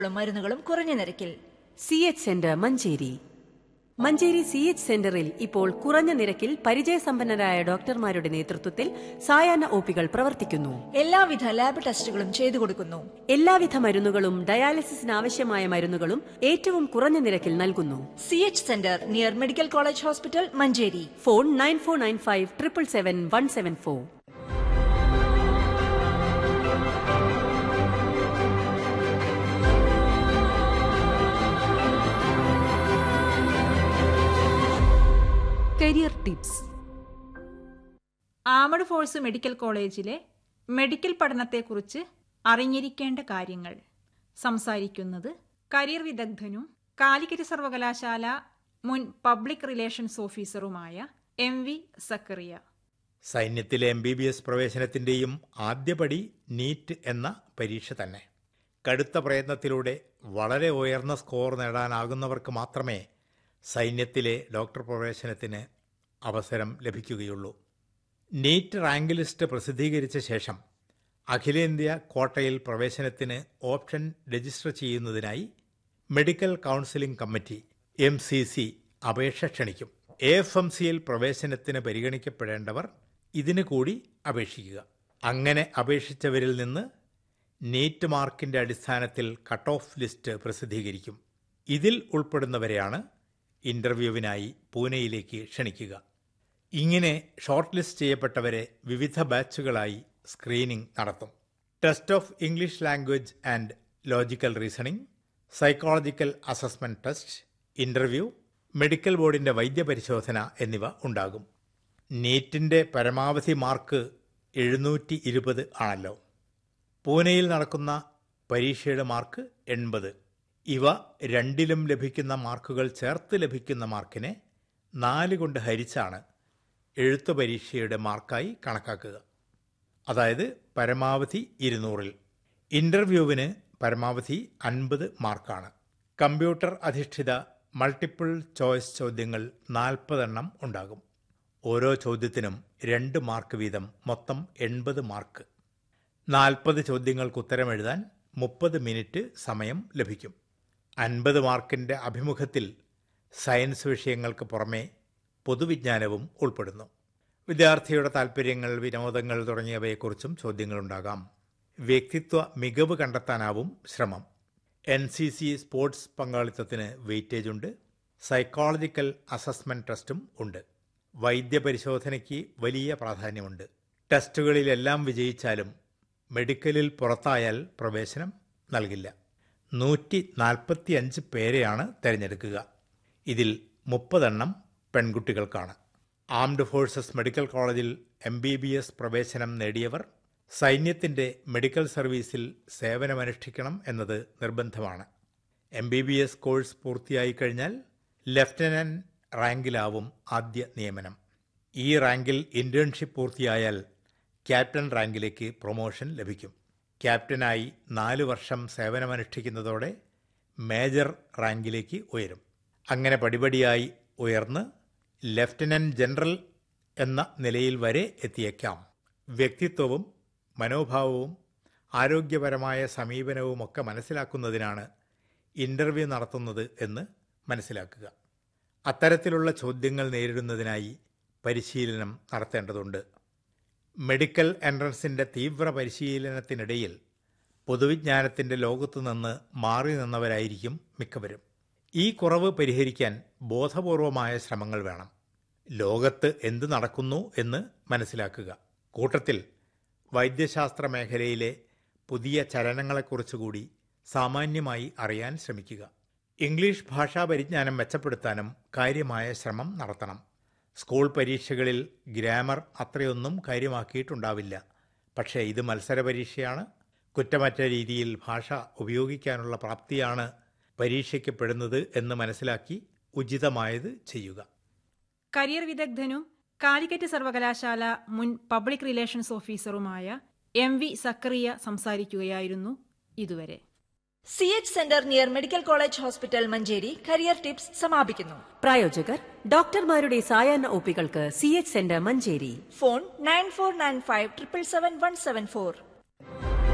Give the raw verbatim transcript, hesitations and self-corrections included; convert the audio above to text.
മരുന്നുകളും കുറഞ്ഞ നിരക്കിൽ. C H centre Manjeri. Manjeri C H സെന്ററിൽ ഇപ്പോൾ കുറഞ്ഞ നിരക്കിൽ പരിചയസമ്പന്നരായ ഡോക്ടർമാരുടെ നേതൃത്വത്തിൽ സായാഹ്ന ഒപികൾ പ്രവർത്തിക്കുന്നു. എല്ലാവിധ ലാബ് ടെസ്റ്റുകളും ചെയ്തു കൊടുക്കുന്നു. എല്ലാവിധ മരുന്നുകളും ഡയാലിസിസിന് ആവശ്യമായ മരുന്നുകളും ഏറ്റവും കുറഞ്ഞ നിരക്കിൽ നൽകുന്നു. C H centre near medical college hospital, Manjeri. Phone nine four nine five triple seven one seven four. Career tips. Armed force medical കോളേജിലെ മെഡിക്കൽ പഠനത്തെക്കുറിച്ച് അറിഞ്ഞിരിക്കേണ്ട കാര്യങ്ങൾ സംസാരിക്കുന്നത് കരിയർ വിദഗ്ധനും കാലിക്കറ്റ് സർവകലാശാല മുൻ public relations ഓഫീസറുമായ M V Zacharia. സൈന്യത്തിലെ എം ബി ബി എസ് പ്രവേശനത്തിൻ്റെയും ആദ്യപടി NEET എന്ന പരീക്ഷ തന്നെ. കടുത്ത പ്രയത്നത്തിലൂടെ വളരെ ഉയർന്ന സ്കോർ നേടാനാകുന്നവർക്ക് മാത്രമേ സൈന്യത്തിലെ ഡോക്ടർ പ്രവേശനത്തിന് അവസരം ലഭിക്കുകയുള്ളൂ. നീറ്റ് റാങ്ക് ലിസ്റ്റ് പ്രസിദ്ധീകരിച്ച ശേഷം അഖിലേന്ത്യാ ക്വാട്ടയിൽ പ്രവേശനത്തിന് ഓപ്ഷൻ രജിസ്റ്റർ ചെയ്യുന്നതിനായി medical counselling committee M C C അപേക്ഷ ക്ഷണിക്കും. എ എഫ് എം സിയിൽ പ്രവേശനത്തിന് പരിഗണിക്കപ്പെടേണ്ടവർ ഇതിന് കൂടി അപേക്ഷിക്കുക. അങ്ങനെ അപേക്ഷിച്ചവരിൽ നിന്ന് നീറ്റ് മാർക്കിന്റെ അടിസ്ഥാനത്തിൽ കട്ട് ഓഫ് ലിസ്റ്റ് പ്രസിദ്ധീകരിക്കും. ഇതിൽ ഉൾപ്പെടുന്നവരെയാണ് ഇന്റർവ്യൂവിനായി പൂനെയിലേക്ക് ക്ഷണിക്കുക. ഇങ്ങനെ ഷോർട്ട് ലിസ്റ്റ് ചെയ്യപ്പെട്ടവരെ വിവിധ ബാച്ചുകളായി സ്ക്രീനിംഗ് നടത്തും. Test of English language and logical reasoning, psychological assessment test, interview, medical ബോർഡിന്റെ വൈദ്യപരിശോധന എന്നിവ ഉണ്ടാകും. നീറ്റിന്റെ പരമാവധി മാർക്ക് എഴുന്നൂറ്റി ഇരുപത് ആണല്ലോ. പൂനെയിൽ നടക്കുന്ന പരീക്ഷയുടെ മാർക്ക് എൺപത്. ഇവ രണ്ടിലും ലഭിക്കുന്ന മാർക്കുകൾ ചേർത്ത് ലഭിക്കുന്ന മാർക്കിനെ നാല് കൊണ്ട് ഹരിച്ചാണ് എഴുത്തു പരീക്ഷയുടെ മാർക്കായി കണക്കാക്കുക. അതായത് പരമാവധി ഇരുന്നൂറിൽ. ഇന്റർവ്യൂവിന് പരമാവധി അൻപത് മാർക്കാണ്. കമ്പ്യൂട്ടർ അധിഷ്ഠിത മൾട്ടിപ്പിൾ ചോയ്സ് ചോദ്യങ്ങൾ നാൽപ്പതെണ്ണം ഉണ്ടാകും. ഓരോ ചോദ്യത്തിനും രണ്ട് മാർക്ക് വീതം, മൊത്തം എൺപത് മാർക്ക്. നാൽപ്പത് ചോദ്യങ്ങൾക്ക് ഉത്തരമെഴുതാൻ മുപ്പത് മിനിറ്റ് സമയം ലഭിക്കും. അൻപത് മാർക്കിന്റെ അഭിമുഖത്തിൽ സയൻസ് വിഷയങ്ങൾക്ക് പുറമെ പൊതുവിജ്ഞാനവും ഉൾപ്പെടുന്നു. വിദ്യാർത്ഥിയുടെ താൽപ്പര്യങ്ങൾ, വിനോദങ്ങൾ തുടങ്ങിയവയെക്കുറിച്ചും ചോദ്യങ്ങളുണ്ടാകാം. വ്യക്തിത്വ മികവ് കണ്ടെത്താനാവും ശ്രമം. N C C sports പങ്കാളിത്തത്തിന് weightage ഉണ്ട്. സൈക്കോളജിക്കൽ അസസ്മെന്റ് ടെസ്റ്റും ഉണ്ട്. വൈദ്യപരിശോധനയ്ക്ക് വലിയ പ്രാധാന്യമുണ്ട്. ടെസ്റ്റുകളിലെല്ലാം വിജയിച്ചാലും മെഡിക്കലിൽ പുറത്തായാൽ പ്രവേശനം നൽകില്ല. നൂറ്റി നാൽപ്പത്തി അഞ്ച് പേരെയാണ് തിരഞ്ഞെടുക്കുക. ഇതിൽ മുപ്പതെണ്ണം പെൺകുട്ടികൾക്കാണ്. ആംഡ് ഫോഴ്സസ് മെഡിക്കൽ കോളേജിൽ എം ബി ബി എസ് പ്രവേശനം നേടിയവർ സൈന്യത്തിന്റെ മെഡിക്കൽ സർവീസിൽ സേവനമനുഷ്ഠിക്കണം എന്നത് നിർബന്ധമാണ്. M B B S course പൂർത്തിയായി കഴിഞ്ഞാൽ ലഫ്റ്റനന്റ് റാങ്കിലാവും ആദ്യ നിയമനം. ഈ റാങ്കിൽ ഇന്റേൺഷിപ്പ് പൂർത്തിയായാൽ ക്യാപ്റ്റൻ റാങ്കിലേക്ക് പ്രൊമോഷൻ ലഭിക്കും. ക്യാപ്റ്റനായി നാല് വർഷം സേവനമനുഷ്ഠിക്കുന്നതോടെ മേജർ റാങ്കിലേക്ക് ഉയരും. അങ്ങനെ പടിപടിയായി ഉയർന്ന് ലഫ്റ്റനന്റ് ജനറൽ എന്ന നിലയിൽ വരെ എത്തിയേക്കാം. വ്യക്തിത്വവും മനോഭാവവും ആരോഗ്യപരമായ സമീപനവുമൊക്കെ മനസ്സിലാക്കുന്നതിനാണ് ഇന്റർവ്യൂ നടത്തുന്നത് എന്ന് മനസ്സിലാക്കുക. അത്തരത്തിലുള്ള ചോദ്യങ്ങൾ നേരിടുന്നതിനായി പരിശീലനം നടത്തേണ്ടതുണ്ട്. മെഡിക്കൽ എൻട്രൻസിന്റെ തീവ്ര പരിശീലനത്തിനിടയിൽ പൊതുവിജ്ഞാനത്തിന്റെ ലോകത്തു നിന്ന് മാറി നിന്നവരായിരിക്കും മിക്കവരും. ഈ കുറവ് പരിഹരിക്കാൻ ബോധപൂർവമായ ശ്രമങ്ങൾ വേണം. ലോകത്ത് എന്ത് നടക്കുന്നു എന്ന് മനസ്സിലാക്കുക. കൂട്ടത്തിൽ വൈദ്യശാസ്ത്ര മേഖലയിലെ പുതിയ ചലനങ്ങളെക്കുറിച്ചുകൂടി സാമാന്യമായി അറിയാൻ ശ്രമിക്കുക. ഇംഗ്ലീഷ് ഭാഷാ പരിജ്ഞാനം മെച്ചപ്പെടുത്താനും കാര്യമായ ശ്രമം നടത്തണം. സ്കൂൾ പരീക്ഷകളിൽ ഗ്രാമർ അത്രയൊന്നും കാര്യമാക്കിയിട്ടുണ്ടാവില്ല. പക്ഷേ ഇത് മത്സര പരീക്ഷയാണ്. കുറ്റമറ്റ രീതിയിൽ ഭാഷ ഉപയോഗിക്കാനുള്ള പ്രാപ്തിയാണ് പരീക്ഷിക്കപ്പെടുന്നത് എന്ന് മനസ്സിലാക്കി ഉചിതമായത് ചെയ്യുക. കരിയർ വിദഗ്ധനും കാലിക്കറ്റ് സർവകലാശാല മുൻ public relations ഓഫീസറുമായ M V Zacharia സംസാരിക്കുകയായിരുന്നു ഇതുവരെ. C H centre near medical college hospital, Manjeri career tips സമാപിക്കുന്നു. പ്രായോജകർ ഡോക്ടർമാരുടെ സായാഹ്ന ഒപികൾക്ക് C H centre Manjeri. Phone nine four nine five triple seven one seven four.